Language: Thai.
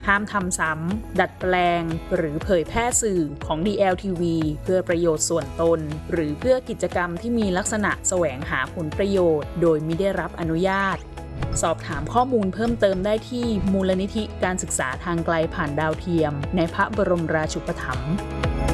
ห้ามทำซ้ำดัดแปลงหรือเผยแพร่สื่อของ DLTV เพื่อประโยชน์ส่วนตนหรือเพื่อกิจกรรมที่มีลักษณะแสวงหาผลประโยชน์โดยมิได้รับอนุญาตสอบถามข้อมูลเพิ่มเติมได้ที่มูลนิธิการศึกษาทางไกลผ่านดาวเทียมในพระบรมราชูปถัมภ์